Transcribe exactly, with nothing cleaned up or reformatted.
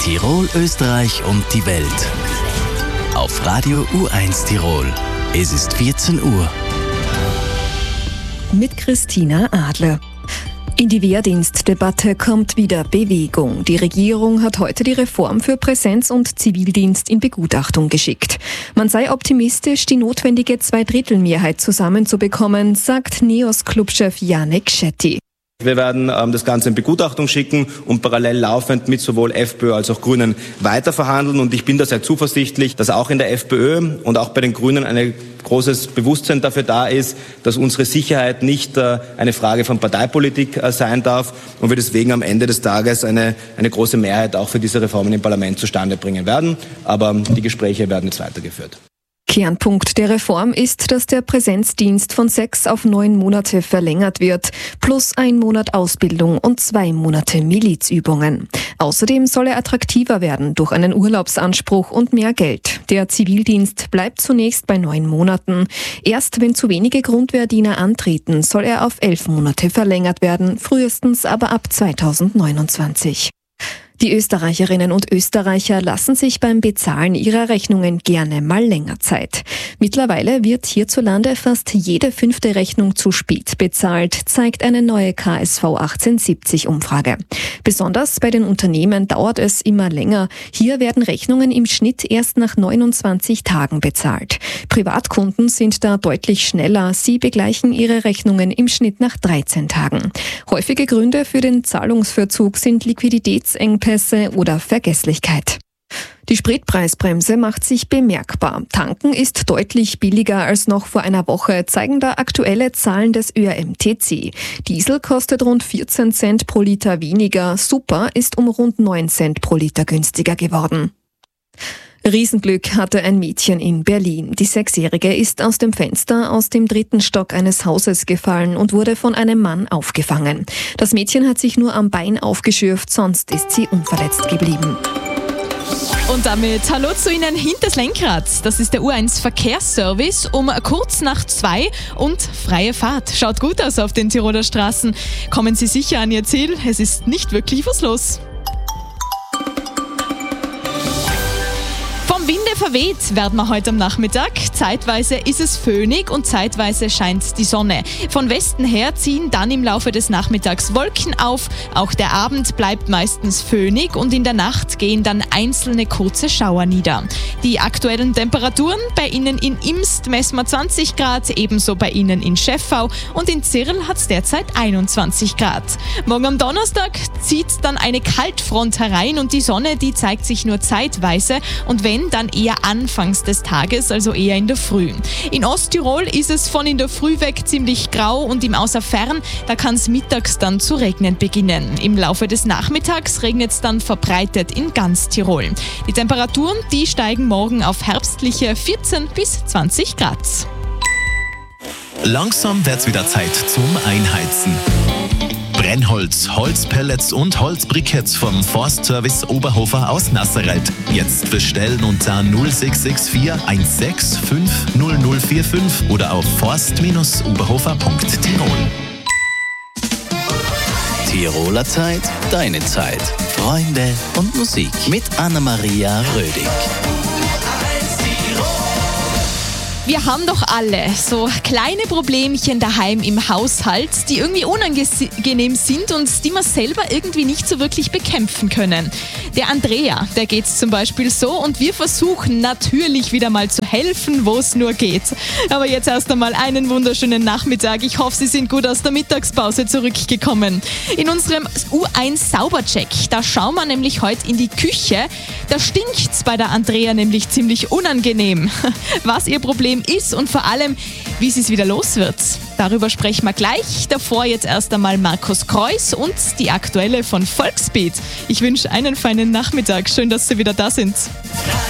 Tirol, Österreich und die Welt. Auf Radio U eins Tirol. Es ist vierzehn Uhr. Mit Christina Adler. In die Wehrdienstdebatte kommt wieder Bewegung. Die Regierung hat heute die Reform für Präsenz- und Zivildienst in Begutachtung geschickt. Man sei optimistisch, die notwendige Zweidrittelmehrheit zusammenzubekommen, sagt NEOS-Clubchef Janek Shetty. Wir werden ähm, das Ganze in Begutachtung schicken und parallel laufend mit sowohl FPÖ als auch Grünen weiterverhandeln. Und ich bin da sehr zuversichtlich, dass auch in der FPÖ und auch bei den Grünen ein großes Bewusstsein dafür da ist, dass unsere Sicherheit nicht äh, eine Frage von Parteipolitik äh, sein darf und wir deswegen am Ende des Tages eine, eine große Mehrheit auch für diese Reformen im Parlament zustande bringen werden. Aber die Gespräche werden jetzt weitergeführt. Kernpunkt der Reform ist, dass der Präsenzdienst von sechs auf neun Monate verlängert wird, plus ein Monat Ausbildung und zwei Monate Milizübungen. Außerdem soll er attraktiver werden durch einen Urlaubsanspruch und mehr Geld. Der Zivildienst bleibt zunächst bei neun Monaten. Erst wenn zu wenige Grundwehrdiener antreten, soll er auf elf Monate verlängert werden, frühestens aber ab zweitausendneunundzwanzig. Die Österreicherinnen und Österreicher lassen sich beim Bezahlen ihrer Rechnungen gerne mal länger Zeit. Mittlerweile wird hierzulande fast jede fünfte Rechnung zu spät bezahlt, zeigt eine neue K S V achtzehnhundertsiebzig-Umfrage. Besonders bei den Unternehmen dauert es immer länger. Hier werden Rechnungen im Schnitt erst nach neunundzwanzig Tagen bezahlt. Privatkunden sind da deutlich schneller. Sie begleichen ihre Rechnungen im Schnitt nach dreizehn Tagen. Häufige Gründe für den Zahlungsverzug sind Liquiditätsengpässe oder Vergesslichkeit. Die Spritpreisbremse macht sich bemerkbar. Tanken ist deutlich billiger als noch vor einer Woche, zeigen da aktuelle Zahlen des Ö R M T C. Diesel kostet rund vierzehn Cent pro Liter weniger, Super ist um rund neun Cent pro Liter günstiger geworden. Riesenglück hatte ein Mädchen in Berlin. Die Sechsjährige ist aus dem Fenster aus dem dritten Stock eines Hauses gefallen und wurde von einem Mann aufgefangen. Das Mädchen hat sich nur am Bein aufgeschürft, sonst ist sie unverletzt geblieben. Und damit hallo zu Ihnen hinters Lenkrad. Das ist der U eins Verkehrsservice um kurz nach zwei und freie Fahrt. Schaut gut aus auf den Tiroler Straßen. Kommen Sie sicher an Ihr Ziel. Es ist nicht wirklich was los. Vom Winde verweht werden wir heute am Nachmittag. Zeitweise ist es föhnig und zeitweise scheint die Sonne. Von Westen her ziehen dann im Laufe des Nachmittags Wolken auf. Auch der Abend bleibt meistens föhnig und in der Nacht gehen dann einzelne kurze Schauer nieder. Die aktuellen Temperaturen bei Ihnen in Imst messen wir zwanzig Grad, ebenso bei Ihnen in Scheffau und in Zirl hat es derzeit einundzwanzig Grad. Morgen am Donnerstag zieht dann eine Kaltfront herein und die Sonne, die zeigt sich nur zeitweise und wenn, dann eher anfangs des Tages, also eher in der Früh. In Osttirol ist es von in der Früh weg ziemlich grau und im Außerfern, da kann es mittags dann zu regnen beginnen. Im Laufe des Nachmittags regnet es dann verbreitet in ganz Tirol. Die Temperaturen, die steigen morgen auf herbstliche vierzehn bis zwanzig Grad. Langsam wird's wieder Zeit zum Einheizen. Brennholz, Holzpellets und Holzbriketts vom Forstservice Oberhofer aus Nasserreit. Jetzt bestellen unter null sechs sechs vier eins sechs fünf null null vier fünf oder auf forst Bindestrich oberhofer Punkt tirol. Tiroler Zeit, deine Zeit. Freunde und Musik mit Anna-Maria Rödig. Wir haben doch alle so kleine Problemchen daheim im Haushalt, die irgendwie unangenehm sind und die wir selber irgendwie nicht so wirklich bekämpfen können. Der Andrea, der geht's zum Beispiel so und wir versuchen natürlich wieder mal zu helfen, wo es nur geht. Aber jetzt erst einmal einen wunderschönen Nachmittag. Ich hoffe, Sie sind gut aus der Mittagspause zurückgekommen. In unserem U eins Saubercheck, da schauen wir nämlich heute in die Küche. Da stinkt's bei der Andrea nämlich ziemlich unangenehm. Was ihr Problem ist und vor allem, wie es wieder los wird. Darüber sprechen wir gleich. Davor jetzt erst einmal Markus Kreuz und die aktuelle von Volksbeat. Ich wünsche einen feinen Nachmittag. Schön, dass Sie wieder da sind.